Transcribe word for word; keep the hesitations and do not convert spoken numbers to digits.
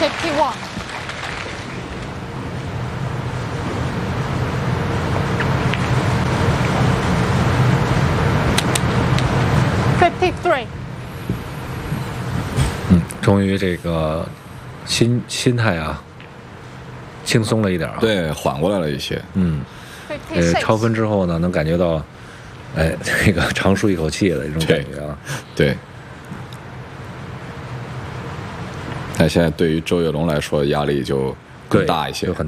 fifty-one, fifty-three。 嗯，终于这个心心态啊轻松了一点啊， 对，缓过来了一些。 嗯，呃，超分之后呢，能感觉到，哎，这个长舒一口气的这种感觉啊。 对。但现在对于周跃龙来说，压力就更大一些。